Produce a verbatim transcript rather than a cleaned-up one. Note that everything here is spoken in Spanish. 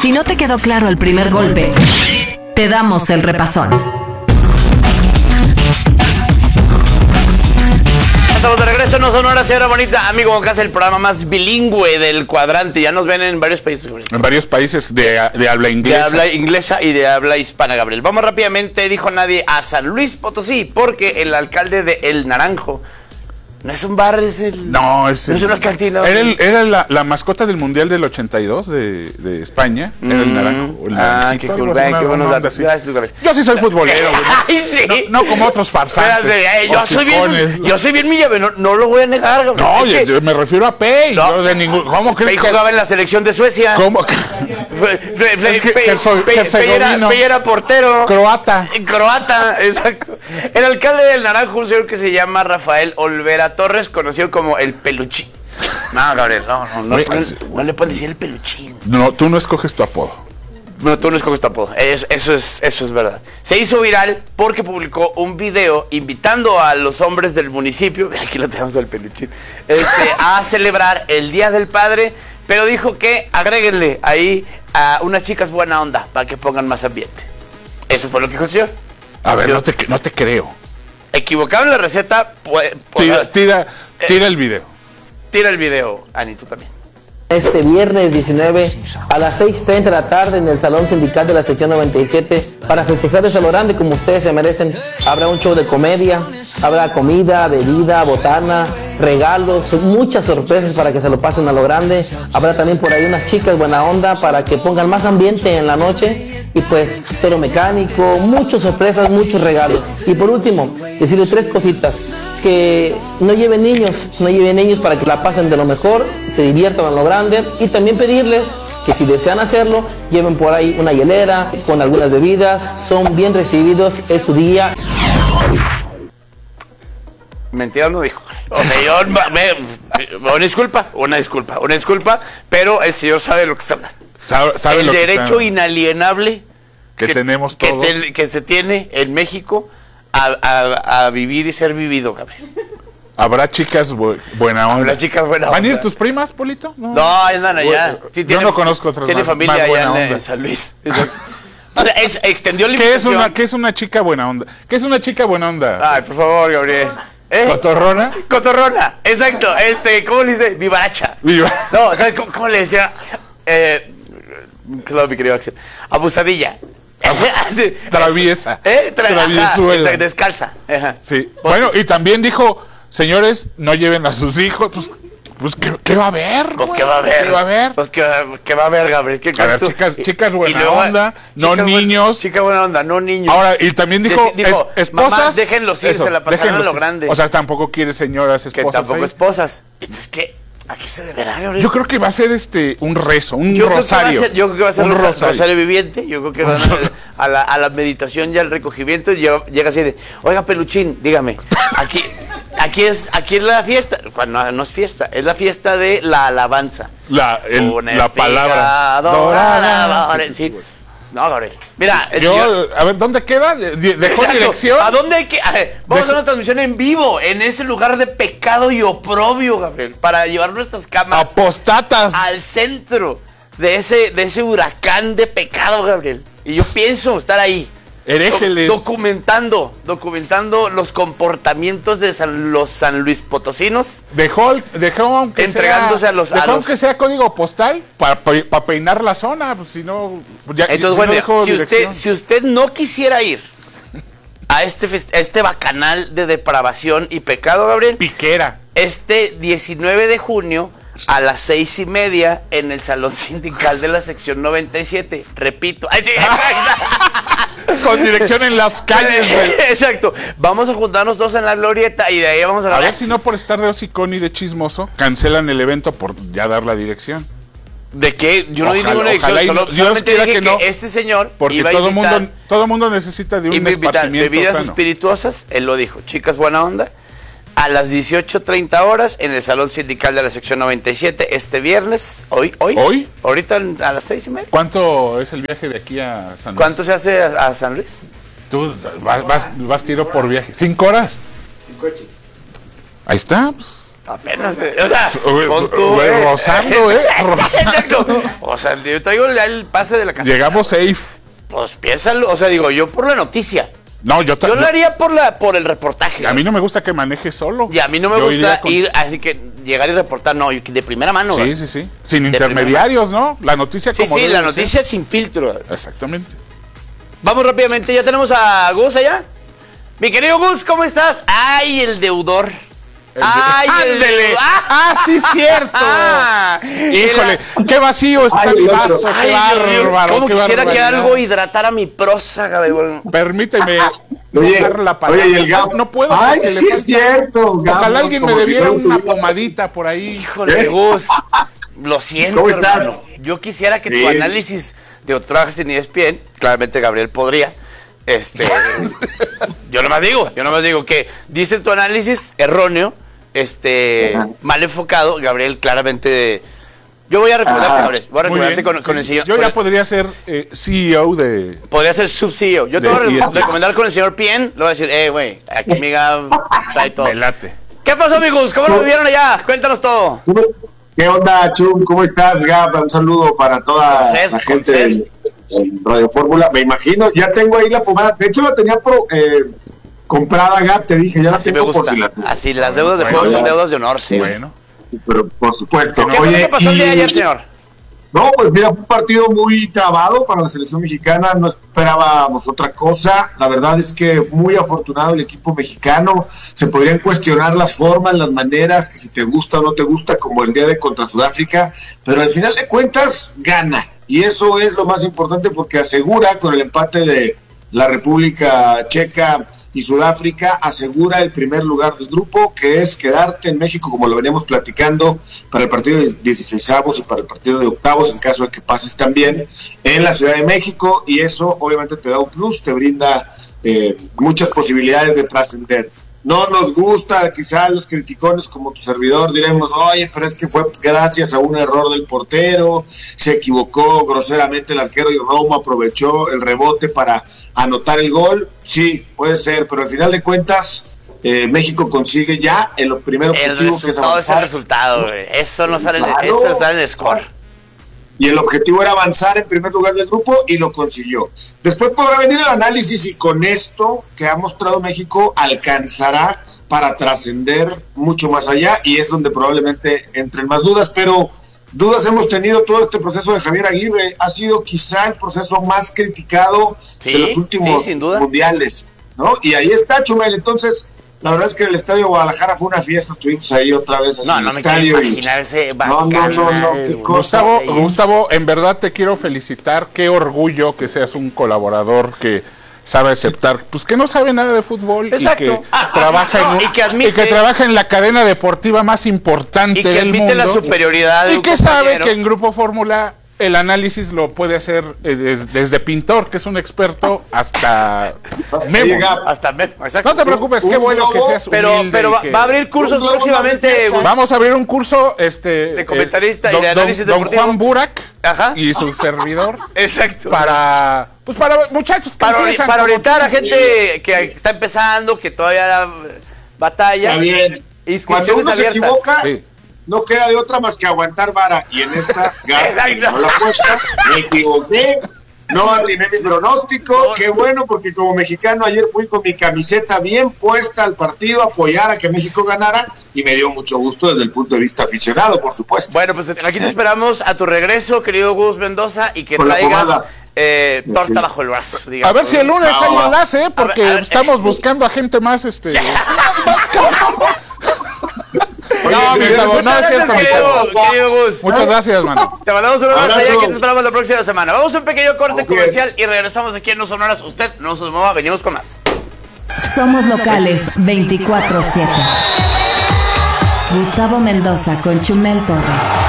Si no te quedó claro el primer golpe, te damos el repasón. Estamos de regreso, no son horas, señora bonita. Amigo, como que hace el programa más bilingüe del cuadrante. Ya nos ven en varios países, Gabriel. En varios países de, de habla inglesa. De habla inglesa y de habla hispana, Gabriel. Vamos rápidamente, dijo nadie, a San Luis Potosí, porque el alcalde de El Naranjo no es un bar, es el... No, es, no el, es una cantina. Era, el, era la, la mascota del Mundial del ochenta y dos de, de España. Mm. Era el Naranjo. El ah, qué cool, ven, qué buenos datos. Gracias, Gabriel. Yo sí soy futbolero, güey. Ay, sí. No, no como otros farsantes. Espérate, eh, yo, soy bien, yo soy bien millave, no, no lo voy a negar, Gabriel. No, es yo, que, yo me refiero a Pei. No. Yo de ningún, ¿cómo crees Pei que jugaba en la selección de Suecia. ¿Cómo que? Pei era portero. Croata. Croata, exacto. El alcalde del Naranjo, un señor que se llama Rafael Olvera Torres, conocido como el Peluchín. No, Gabriel, no, no, no, Oye, no, no le pueden decir el Peluchín. No, tú no escoges tu apodo. No, tú no escoges tu apodo. Es, eso, es, eso es verdad. Se hizo viral porque publicó un video invitando a los hombres del municipio, aquí lo tenemos al Peluchín, este, a celebrar el Día del Padre, pero dijo que agréguenle ahí a unas chicas buena onda para que pongan más ambiente. Eso fue lo que dijo el señor. A ver, Yo, no te, no te creo. Equivocaron la receta. Pues, Tira, tira, tira el video. Tira el video, Ani, tú también. Este viernes diecinueve a las seis treinta de la tarde en el Salón Sindical de la Sección noventa y siete para festejar de lo grande como ustedes se merecen. Habrá un show de comedia, habrá comida, bebida, botana, regalos, muchas sorpresas para que se lo pasen a lo grande. Habrá también por ahí unas chicas buena onda para que pongan más ambiente en la noche. Y pues toro mecánico, muchas sorpresas, muchos regalos. Y por último, decirle tres cositas. Que no lleven niños, no lleven niños para que la pasen de lo mejor, se diviertan a lo grande, y también pedirles que si desean hacerlo, lleven por ahí una hielera con algunas bebidas, son bien recibidos, es su día. Mentira no dijo. O sea, yo, me, me, una disculpa, una disculpa, una disculpa, pero el señor sabe de lo que está hablando. Sabe, sabe el lo derecho que inalienable que, que tenemos que, todos. te, que se tiene en México a, a, a vivir y ser vivido, Gabriel. Habrá chicas bu buena onda. Habrá chicas buena onda. ¿Van a ir tus primas, Polito? No, no andan allá. Bueno, sí, yo tiene, no conozco otras Tiene más, familia más allá en, onda. en San Luis. O sea, es, extendió la ¿Qué es, invitación. una, ¿Qué es una chica buena onda? ¿Qué es una chica buena onda? Ay, por favor, Gabriel. ¿Eh? ¿Cotorrona? Cotorrona, exacto. Este, ¿cómo le dice? Vivaracha. Viva. No, ¿sabes cómo, cómo le decía? Eh, claro, mi querido Axel. Abusadilla. Traviesa. ¿Eh? Tra Traviesuela. Ajá, descalza. Ajá. Sí. Bueno, y también dijo, señores, no lleven a sus hijos. Pues, pues ¿qué, ¿qué va a haber? Pues ¿qué va a haber? ¿Qué va a haber? Pues ¿qué, qué va a haber, Gabriel? ¿Qué A ver, tú? chicas, chicas buena luego, onda, no chica niños. Buen, chica buena onda, no niños. Ahora, y también dijo, Deci dijo es, esposas. Mamás, déjenlos ir, eso, se la pasarán a lo ir. grande. O sea, tampoco quiere señoras esposas. Que tampoco ahí. esposas. Entonces, ¿qué? ¿A qué se deberá, Gabriel? Yo creo que va a ser este un rezo, un yo rosario. Creo ser, yo creo que va a ser un rosario. rosario. rosario viviente. Yo creo que van a, a, la, a la meditación y al recogimiento. Y llega, llega así de, oiga, Peluchín, dígame, aquí, aquí, es, aquí es la fiesta. No, no es fiesta, es la fiesta de la alabanza. La, el, Una la palabra dorada. dorada. Sí. Sí. No, Gabriel. Mira, el yo, señor... a ver, ¿dónde queda? ¿Dejó Exacto. dirección? ¿A dónde hay que...? A ver, vamos Dejo... a hacer una transmisión en vivo, en ese lugar de pecado y oprobio, Gabriel, para llevar nuestras cámaras... Apostatas. ...al centro de ese, de ese huracán de pecado, Gabriel. Y yo pienso estar ahí. Heréjeles. Do documentando, documentando los comportamientos de San, los San Luis Potosinos. Dejó, dejó aunque entregándose sea, a los... Dejó a los... aunque sea código postal para pa, pa peinar la zona, pues si no... Ya, Entonces, si bueno, no dejó si, usted, si usted no quisiera ir a este, a este bacanal de depravación y pecado, Gabriel... Piquera. Este diecinueve de junio... a las seis y media en el Salón Sindical de la Sección noventa y siete. Repito. Ay, sí, con dirección en las calles. Exacto. Vamos a juntarnos dos en la glorieta y de ahí vamos a... A ver si no por estar de hocicón y de chismoso cancelan el evento por ya dar la dirección. ¿De qué? Yo no di ninguna dirección. Solo, Dios solamente quiera dije que, no, que este señor porque iba a todo invitar, mundo todo mundo necesita de un iba a invitar esparcimiento bebidas sano. espirituosas. Él lo dijo. Chicas buena onda. A las dieciocho treinta horas en el Salón Sindical de la Sección noventa y siete este viernes. ¿Hoy? ¿Hoy? ¿Hoy? Ahorita a las seis y media. ¿Cuánto es el viaje de aquí a San Luis? ¿Cuánto se hace a, a San Luis? Tú vas, vas, vas tiro por viaje. ¿Cinco horas? En coche. Ahí está. Pues. Apenas, o sea, Oye, con tu, oye, eh. rozando, ¿eh? Rozando. O sea, yo traigo el, el pase de la casa. Llegamos safe. Pues piénsalo, o sea, digo, yo por la noticia. No, yo Yo también. lo haría por la por el reportaje. A mí no me gusta que maneje solo. Y a mí no me Yo gusta iría con- ir, así que llegar y reportar, no, de primera mano. Sí, güey. sí, sí. Sin De intermediarios, ¿no? La noticia Sí, como sí, debe la de ser. noticia sin filtro. Exactamente. Vamos rápidamente, ya tenemos a Gus allá. Mi querido Gus, ¿cómo estás? Ay, el deudor. El de- Ay, el ¡Ándele! deudor. ¡Ah, sí, cierto! Ah, Híjole, qué vacío está Ay, mi el otro. vaso, qué Ay, Dios mío, bárbaro, ¿cómo qué quisiera que barbaridad. algo hidratara mi prosa, cabrón? Permíteme Oye, dar la palabra. oye, y el Gap. No puedo. Ay, porque le sí es falta- cierto. Gap, Ojalá alguien me como si debiera fuera un una tubo. pomadita por ahí. Híjole, Gus, lo siento, ¿Cómo estás? hermano. Yo quisiera que tu Sí. análisis de otro trabajas en E S P N, claramente Gabriel podría. Este, yo nomás digo, yo nomás digo que dice tu análisis erróneo, este, Ajá. mal enfocado. Gabriel claramente. Yo voy a recomendarte, Ajá. Gabriel. Voy a Muy recomendarte bien, con, con sí. el señor. Yo con ya el- podría ser eh, C E O de. Podría ser sub-C E O. Yo te De- voy a re- y- recomendar con el señor Pien. Le voy a decir, eh, güey, aquí mi Gab trae todo. Me late. ¿Qué pasó, amigos? ¿Cómo lo vivieron allá? Cuéntanos todo. ¿Qué onda, Chum? ¿Cómo estás, Gab? Un saludo para toda Con sed, la con gente sed. del- del Radio Fórmula. Me imagino, ya tengo ahí la pomada. De hecho, la tenía pro- eh, comprada, Gab, te dije, ya la Así me tengo por gusta. si la... Así, las deudas de Bueno, juego son ya. deudas de honor, sí. Bueno. Pero, por supuesto. ¿Qué fue lo que pasó el día de ayer, señor? No, pues mira, fue un partido muy trabado para la selección mexicana, no esperábamos otra cosa, la verdad es que muy afortunado el equipo mexicano, se podrían cuestionar las formas, las maneras, que si te gusta o no te gusta, como el día de contra Sudáfrica, pero al final de cuentas gana, y eso es lo más importante porque asegura con el empate de la República Checa y Sudáfrica, asegura el primer lugar del grupo, que es quedarte en México, como lo veníamos platicando, para el partido de dieciseisavos y para el partido de octavos, en caso de que pases también, en la Ciudad de México, y eso obviamente te da un plus, te brinda eh, muchas posibilidades de trascender. No nos gusta, quizá los criticones como tu servidor diremos, oye, pero es que fue gracias a un error del portero, se equivocó groseramente el arquero y Romo aprovechó el rebote para anotar el gol. Sí, puede ser, pero al final de cuentas, eh, México consigue ya el primer El objetivo, que es resultado es el avanzar. resultado, güey. Eso no sale, en- Claro. eso no sale en el score. Y el objetivo era avanzar en primer lugar del grupo y lo consiguió. Después podrá venir el análisis y con esto que ha mostrado México alcanzará para trascender mucho más allá y es donde probablemente entren más dudas, pero dudas hemos tenido todo este proceso de Javier Aguirre. Ha sido quizá el proceso más criticado Sí, de los últimos sí, sin duda. mundiales, ¿no? Y ahí está, Chumel. Entonces, la verdad es que el Estadio Guadalajara fue una fiesta, estuvimos ahí otra vez en No, el no me quiero estadio. y- imaginar ese No, no, no, no, bacanal, qué güey. cosa. Gustavo, Ahí. Gustavo, en verdad te quiero felicitar. Qué orgullo que seas un colaborador que sabe aceptar, pues que no sabe nada de fútbol Exacto. y que Ah, trabaja no, en un- y que admite- y que trabaja en la cadena deportiva más importante Y que del admite mundo la superioridad de y un que sabe compañero. que en Grupo Fórmula el análisis lo puede hacer eh, des- desde pintor, que es un experto, hasta Memo. Oye, Gab, Hasta me- exacto. No te preocupes, qué Un bueno que globo, seas Pero, humilde pero y va, que- va a abrir cursos Un globo más de próximamente. fiesta. Gus. Vamos a abrir un curso este De comentarista y don- de análisis don, don deportivo. Juan Burak Ajá. y su servidor Exacto. para pues para muchachos que Para, ori- empiezan para como orientar a tú. gente que está empezando, que todavía era batalla. Está bien. Inscripciones Cuando uno se abiertas. equivoca, Sí. no queda de otra más que aguantar vara. Y en esta, Gab, Exacto. no la apuesta, me equivoqué. No atiné mi pronóstico. No. Qué bueno, porque como mexicano ayer fui con mi camiseta bien puesta al partido, a apoyar a que México ganara. Y me dio mucho gusto desde el punto de vista aficionado, por supuesto. Bueno, pues aquí te esperamos a tu regreso, querido Gus Mendoza, y que Con la traigas pomada. eh, torta Sí. bajo el brazo. digamos. A ver si el lunes Va, hay va. enlace, porque A ver, a ver. estamos buscando a gente más este Oye, no, mi ¿quieres- chavo, no es cierto, mi querido, chavo. querido Gus. Muchas gracias, mano. Te mandamos un abrazo Abrazo. y aquí te esperamos la próxima semana. Vamos a un pequeño corte Ok. comercial y regresamos aquí en No Sonoras. Usted no se mueva, venimos con más. Somos locales veinticuatro siete. Gustavo Mendoza con Chumel Torres.